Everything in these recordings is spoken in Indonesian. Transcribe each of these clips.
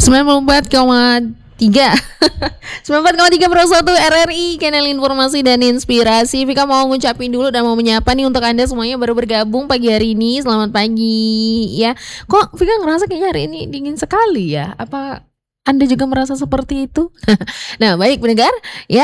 94,3 94,3 Pro 1 RRI, kanal informasi dan inspirasi. Vika mau ngucapin dulu dan mau menyapa nih untuk Anda semuanya baru bergabung pagi hari ini. Selamat pagi ya. Kok Vika ngerasa kayaknya hari ini dingin sekali ya? Apa Anda juga merasa seperti itu? Nah, baik pendengar ya.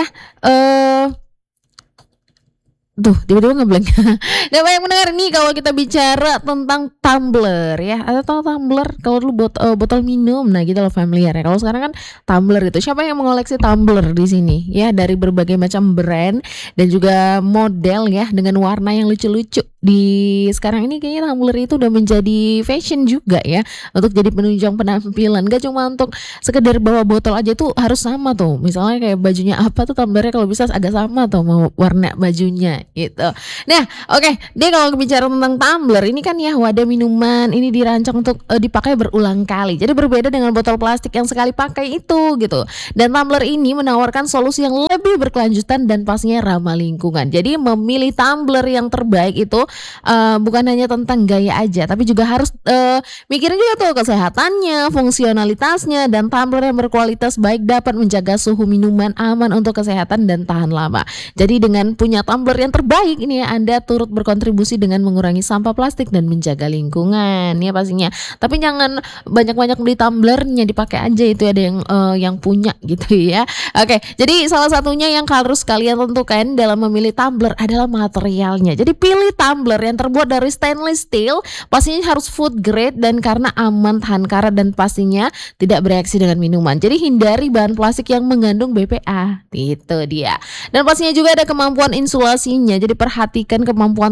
Tuh tiba-tiba ngeblank. Nah, banyak mendengar nih kalau kita bicara tentang tumbler ya. Ada tahu tumbler? Kalau dulu botol minum, nah gitu loh, familiar ya. Kalau sekarang kan tumbler itu. Siapa yang mengoleksi tumbler di sini? Ya, dari berbagai macam brand dan juga model ya, dengan warna yang lucu-lucu. Di sekarang ini kayaknya tumbler itu udah menjadi fashion juga ya, untuk jadi penunjang penampilan. Gak cuma untuk sekedar bawa botol aja, tuh harus sama tuh. Misalnya kayak bajunya apa tuh tumblernya kalau bisa agak sama tuh mau warna bajunya gitu. Nah, oke, dia kalau bicara tentang tumbler ini kan ya, wadah minuman ini dirancang untuk dipakai berulang kali. Jadi berbeda dengan botol plastik yang sekali pakai itu gitu. Dan tumbler ini menawarkan solusi yang lebih berkelanjutan dan pastinya ramah lingkungan. Jadi memilih tumbler yang terbaik itu bukan hanya tentang gaya aja, tapi juga harus mikirin juga tuh kesehatannya, fungsionalitasnya, dan tumbler yang berkualitas baik dapat menjaga suhu minuman aman untuk kesehatan dan tahan lama. Jadi dengan punya tumbler yang terbaik ini ya, Anda turut berkontribusi dengan mengurangi sampah plastik dan menjaga lingkungan ya pastinya. Tapi jangan banyak-banyak beli tumblernya, dipakai aja itu, ada yang punya gitu ya. Oke, jadi salah satunya yang harus kalian tentukan dalam memilih tumbler adalah materialnya. Jadi pilih tumbler yang terbuat dari stainless steel, pastinya harus food grade dan karena aman, tahan karat, dan pastinya tidak bereaksi dengan minuman. Jadi hindari bahan plastik yang mengandung BPA. Itu dia. Dan pastinya juga ada kemampuan insulasinya. Jadi perhatikan kemampuan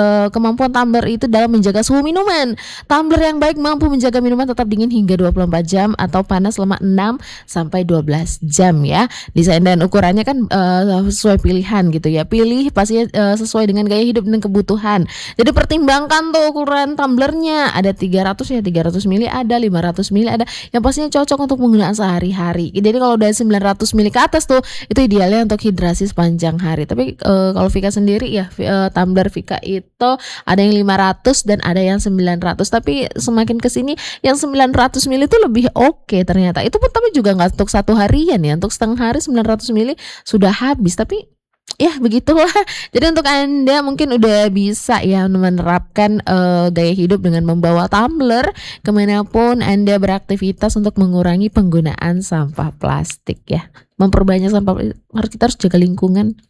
tumbler itu dalam menjaga suhu minuman. Tumbler yang baik mampu menjaga minuman tetap dingin hingga 24 jam atau panas selama 6 sampai 12 jam ya. Desain dan ukurannya kan sesuai pilihan gitu ya. Pilih pastinya sesuai dengan gaya hidup dan kebutuhan. Jadi pertimbangkan tuh ukuran tumblernya. Ada 300 ya, 300 ml ada, 500 ml ada. Yang pastinya cocok untuk penggunaan sehari-hari. Jadi kalau udah 900 ml ke atas tuh, itu idealnya untuk hidrasi sepanjang hari. Tapi kalau Vika sendiri ya, tumbler Vika itu ada yang 500 dan ada yang 900. Tapi semakin kesini yang 900 ml itu lebih oke ternyata. Itu pun tapi juga nggak untuk satu harian ya. Untuk setengah hari 900 ml sudah habis. Tapi ya begitulah. Jadi untuk Anda mungkin udah bisa ya menerapkan gaya hidup dengan membawa tumbler kemanapun Anda beraktivitas untuk mengurangi penggunaan sampah plastik ya. Memperbanyak sampah, kita harus jaga lingkungan.